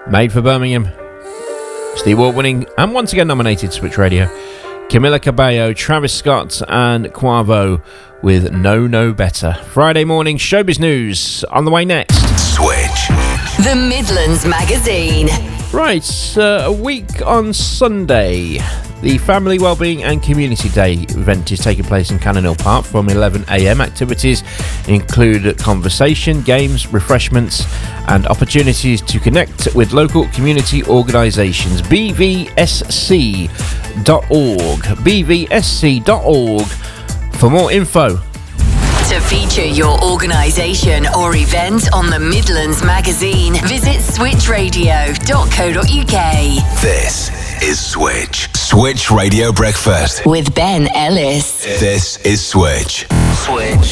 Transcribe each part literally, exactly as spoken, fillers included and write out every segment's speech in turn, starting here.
Made for Birmingham. It's the award-winning and once again nominated Switch Radio. Camila Cabello, Travis Scott and Quavo with No No Better. Friday morning showbiz news on the way next. Switch. The Midlands Magazine. Right, uh, a week on Sunday, the Family Wellbeing and Community Day event is taking place in Cannon Hill Park from eleven a m. Activities include conversation, games, refreshments and opportunities to connect with local community organisations. b v s c dot org b v s c dot org for more info. To feature your organisation or event on the Midlands Magazine, visit switch radio dot co dot u k. This is Switch. Switch Radio Breakfast. With Ben Ellis. This is Switch. Switch.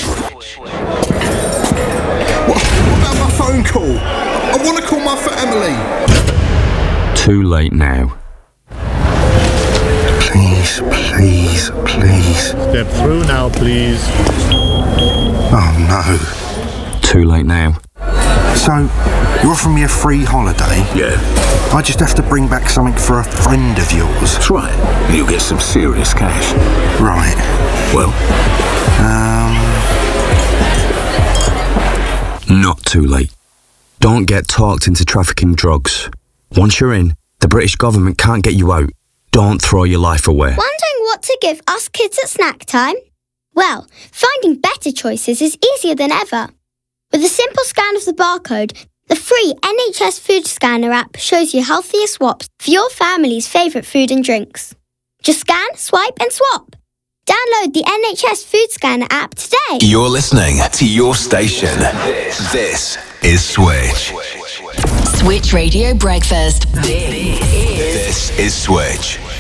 What, what about my phone call? I want to call my for Emily. Too late now. Please, please, please. Step through now, please. Oh no. Too late now. So, you're offering me a free holiday? Yeah. I just have to bring back something for a friend of yours. That's right. You'll get some serious cash. Right. Well, um... Not too late. Don't get talked into trafficking drugs. Once you're in, the British government can't get you out. Don't throw your life away. Wondering what to give us kids at snack time? Well, finding better choices is easier than ever. With a simple scan of the barcode, the free N H S Food Scanner app shows you healthier swaps for your family's favourite food and drinks. Just scan, swipe and swap. Download the N H S Food Scanner app today. You're listening to your station. This is Switch. Switch Radio Breakfast. This is, this is Switch.